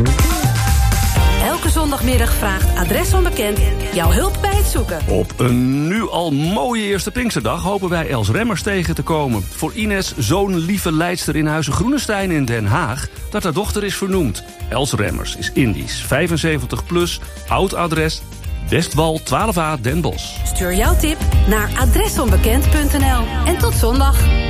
Elke zondagmiddag vraagt Adres Onbekend jouw hulp bij het zoeken. Op een nu al mooie eerste Pinksterdag hopen wij Els Remmers tegen te komen. Voor Ines, zo'n lieve leidster in Huizen Groenestein in Den Haag, dat haar dochter is vernoemd. Els Remmers is Indisch, 75 plus, oud adres, Westwal 12A Den Bosch. Stuur jouw tip naar adresonbekend.nl. En tot zondag.